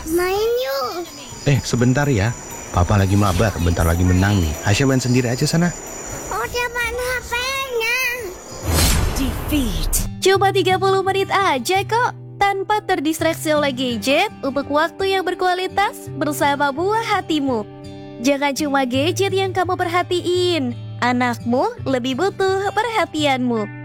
Main yuk. Sebentar ya. Papa lagi mabar, bentar lagi menang nih. Hasya main sendiri aja sana. Udah mana HP-nya? Cuma 30 menit aja kok, tanpa terdistraksi oleh gadget untuk waktu yang berkualitas bersama buah hatimu. Jangan cuma gadget yang kamu perhatiin, anakmu lebih butuh perhatianmu.